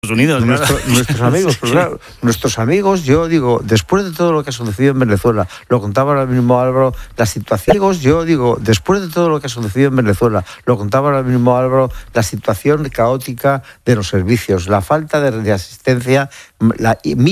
Unidos, nuestros amigos, pues claro, nuestros amigos, yo digo, después de todo lo que ha sucedido en Venezuela, lo contaba ahora mismo Álvaro, la situación, después de todo lo que ha sucedido en Venezuela, lo contaba ahora mismo Álvaro, la situación caótica de los servicios, la falta de asistencia,